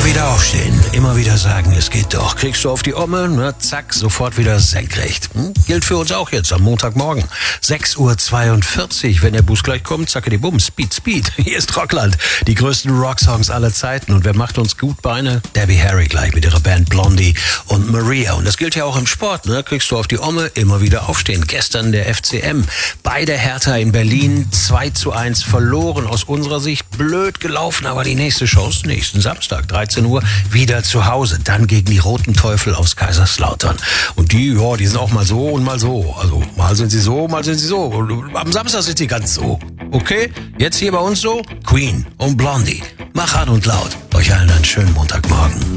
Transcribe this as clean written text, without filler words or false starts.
wieder aufstehen, immer wieder sagen, es geht doch. Kriegst du auf die Omme, na, zack, sofort wieder senkrecht. Gilt für uns auch jetzt am Montagmorgen. 6:42 Uhr, wenn der Bus gleich kommt, zacke die Bums, Speed. Hier ist Rockland, die größten Rocksongs aller Zeiten. Und wer macht uns gut Beine? Debbie Harry gleich mit ihrer Band Blondie und Maria. Und das gilt ja auch im Sport, ne? Kriegst du auf die Omme, immer wieder aufstehen. Gestern der FCM, bei der Hertha in Berlin 2:1 verloren. Aus unserer Sicht blöd gelaufen, aber die nächste Chance nächsten Samstag, 13 Uhr, wieder zu Hause. Dann gegen die Roten Teufel aus Kaiserslautern. Und die sind auch mal so und mal so. Also mal sind sie so, mal sind sie so. Und am Samstag sind sie ganz so. Okay? Jetzt hier bei uns so? Queen und Blondie. Mach an und laut. Euch allen einen schönen Montagmorgen.